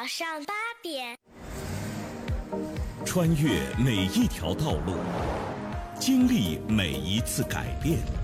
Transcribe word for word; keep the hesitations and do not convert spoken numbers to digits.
早上八点， 穿越每一条道路，经历每一次改变，